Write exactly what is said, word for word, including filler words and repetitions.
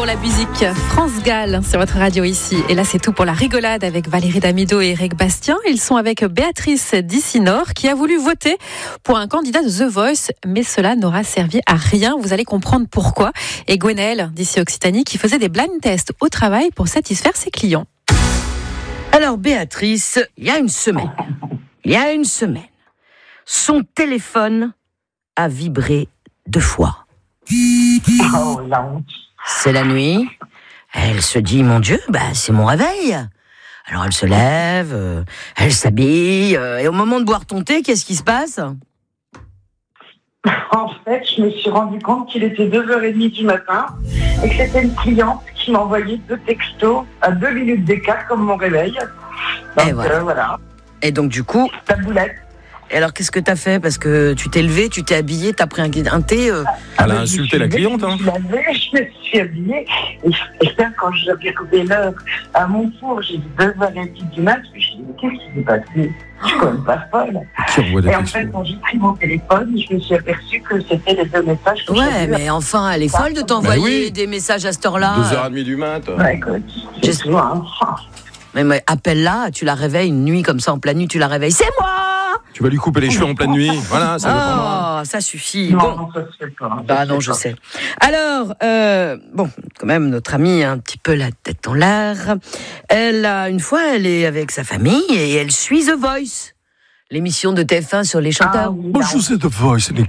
pour la musique. France Gall sur votre radio ici. Et là, c'est tout pour la rigolade avec Valérie Damido et Eric Bastien. Ils sont avec Béatrice Dissinor qui a voulu voter pour un candidat de The Voice, mais cela n'aura servi à rien. Vous allez comprendre pourquoi. Et Gwenaëlle d'ici Occitanie qui faisait des blind tests au travail pour satisfaire ses clients. Alors Béatrice, il y a une semaine, il y a une semaine, son téléphone a vibré deux fois. Oh, la honte. C'est la nuit. Elle se dit, mon Dieu, bah, c'est mon réveil. Alors elle se lève, euh, elle s'habille, euh, et au moment de boire ton thé, qu'est-ce qui se passe ? En fait, je me suis rendu compte qu'il était deux heures trente du matin et que c'était une cliente qui m'a envoyé deux textos à deux minutes d'écart comme mon réveil. Donc, et voilà. Euh, voilà. Et donc du coup... Ta boulette. Et alors qu'est-ce que t'as fait ? Parce que tu t'es levé, tu t'es habillé, t'as pris un, un thé... Euh... Elle a insulté la cliente, hein. Je l'avais, je me suis habillée. Et, et ça, quand j'ai regardé l'heure à mon four, j'ai dit deux heures trente du mat. Je me suis dit, mais qu'est-ce qui s'est passé ? Je suis quand même pas folle. Qui envoie des Et en textos ? fait, quand j'ai pris mon téléphone, je me suis aperçue que c'était les deux messages que Ouais, j'avais mais enfin, elle est folle de t'envoyer Bah oui. des messages à cette heure-là. deux heures trente du mat. Ouais, écoute, J'ai- c'est souvent, hein. Mais, mais appelle-la, tu la réveilles une nuit comme ça, en pleine nuit, tu la réveilles. C'est moi ! Tu vas lui couper les cheveux en pleine nuit. Voilà, ça dépendra. Oh, ça suffit. Non, Bon. non, ça se fait pas. Ça Bah se non, fait je pas. sais. Alors, euh, bon, quand même, notre amie a un petit peu la tête en l'air. Elle a, une fois, elle est avec sa famille et elle suit The Voice, l'émission de T F un sur les Ah chanteurs. oui, Bonjour, c'est The Voice, les